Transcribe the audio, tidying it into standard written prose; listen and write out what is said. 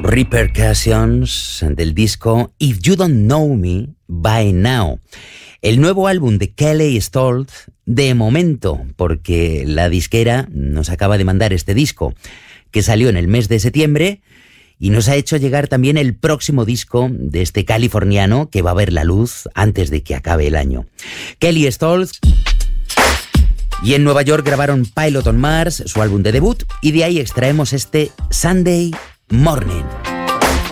Repercussions del disco If You Don't Know Me By Now. El nuevo álbum de Kelly Stoltz, de momento, porque la disquera nos acaba de mandar este disco, que salió en el mes de septiembre, y nos ha hecho llegar también el próximo disco de este californiano que va a ver la luz antes de que acabe el año. Kelly Stoltz. Y en Nueva York grabaron Pilot on Mars, su álbum de debut, y de ahí extraemos este Sunday Morning.